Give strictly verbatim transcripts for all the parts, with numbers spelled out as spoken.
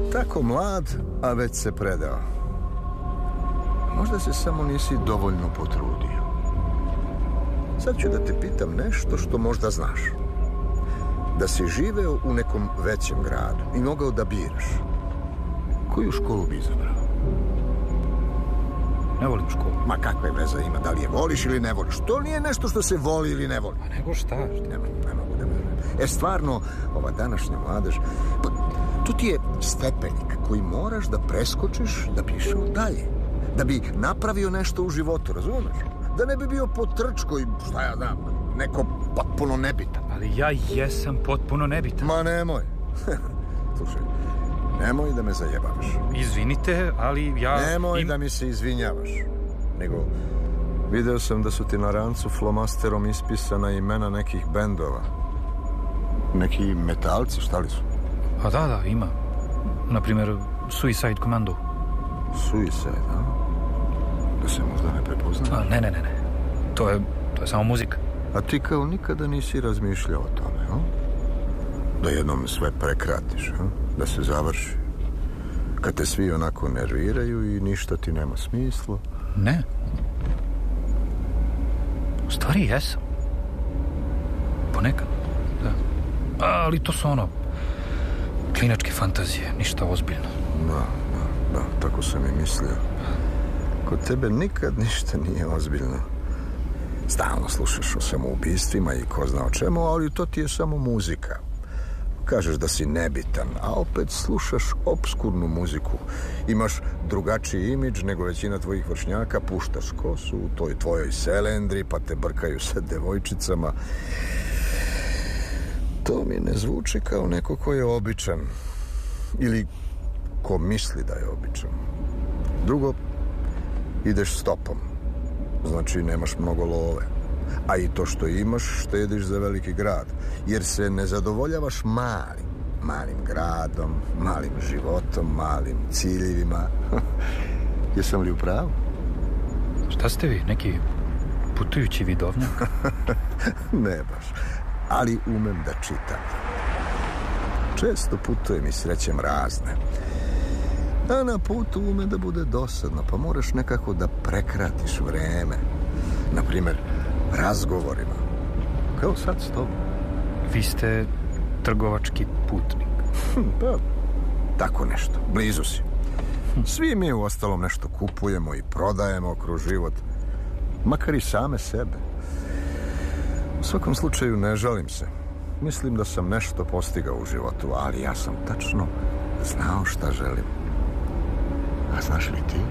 Tako mlad, a već se predao. Možda se samo nisi dovoljno potrudio. Sad ću da te pitam nešto što možda znaš. Da si živeo u nekom većem gradu i mogao da biraš, koju školu bi izabrao? Ne volim školu. Ma kakve veze ima, da li je voliš ili ne voliš? To nije nešto što se voli ili ne voli. A nego šta? Ne, ne mogu da verujem. E, stvarno, ova današnja mladež, pa, to ti je stepenik koji moraš da preskočiš da bi išao dalje. Da bi napravio nešto u životu, razumeš? Da ne bi bio potrčko i, šta ja znam, neko potpuno nebitan. Ali ja jesam potpuno nebitan. Ma nemoj. Slušaj, nemoj da me zajebavaš. Izvinite, ali ja... Nemoj im... da mi se izvinjavaš. Nego, video sam da su ti na rancu flomasterom ispisana imena nekih bendova. Neki metalci, šta li su? A da, da, ima. Naprimjer, Suicide Commando. Suicide, a? Da se možda ne prepozna? A, ne, ne, ne, ne. To je, to je samo muzika. A ti kao nikada nisi razmišljao o tome, a? Da jednom sve prekratiš, a? Da se završi. Kad te svi onako nerviraju i ništa ti nema smisla. Ne. U stvari jesam. Ponekad, da. Ali to su ono, klinačke fantazije, ništa ozbiljno. Da, da, da, tako sam i mislio. Kod tebe nikad ništa nije ozbiljno. Stalno slušaš o samoubistvima i ko zna o čemu, ali to ti je samo muzika. Kažeš da si nebitan, a opet slušaš opskurnu muziku. Imaš drugačiji imidž nego većina tvojih vršnjaka, puštaš kosu u toj tvojoj selendri, pa te brkaju sa devojčicama. To mi ne zvuči kao neko ko je običan. Ili ko misli da je običan. Drugo, ideš stopom. Znači nemaš mnogo love. A i to što imaš štediš za veliki grad. Jer se ne zadovoljavaš malim. Malim gradom, malim životom, malim ciljevima. Jesam li u pravu? Šta ste vi, neki putujući vidovnjak? Ne baš, ali umem da čitam. Često putujem i srećem razne. A na putu ume da bude dosadno, pa moraš nekako da prekratiš vreme. Naprimjer, razgovorima. Kao sad s tobom. Vi ste trgovački putnik. Pa, tako nešto. Blizu si. Svi mi u ostalom nešto kupujemo i prodajemo kroz život. Makar i same sebe. U svakom slučaju ne žalim se. Mislim da sam nešto postigao u životu, ali ja sam tačno znao šta želim. A znaš li ti?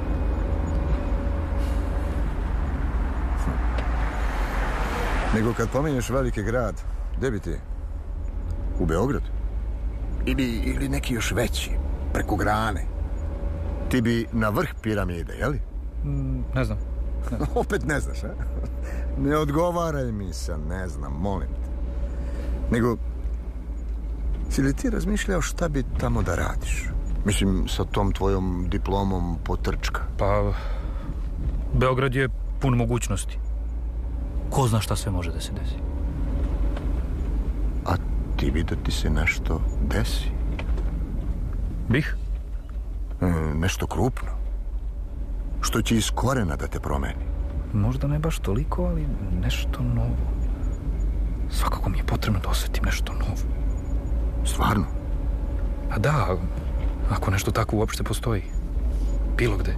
Hm. Nego kad pominješ veliki grad, gde bi ti? U Beograd? Ili, ili neki još veći, preko grane? Ti bi na vrh piramide, jeli? Mm, ne znam. Ne znam. Opet ne znaš, a? Ne odgovaraj mi se, ne znam, molim te. Nego, si li ti razmišljao šta bi tamo da radiš? Mislim, sa tom tvojom diplomom potrčka. Pa, Beograd je pun mogućnosti. Ko zna šta sve može da se desi. A ti bi da ti se nešto desi? Bih? E, nešto krupno. Što će iz korena da te promeni. Možda ne baš toliko, ali nešto novo. Svakako mi je potrebno da osjetim nešto novo. Stvarno? A da, ako nešto tako uopšte postoji. Bilo gde.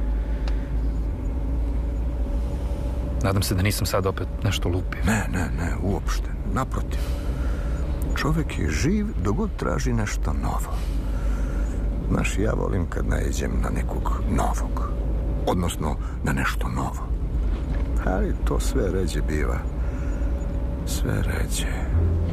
Nadam se da nisam sad opet nešto lupio. Ne, ne, ne, uopšte. Naprotiv. Čovjek je živ dok god traži nešto novo. Znaš, ja volim kad naiđem na nekog novog. Odnosno, na nešto novo. Ali to sve ređe biva. Sve ređe.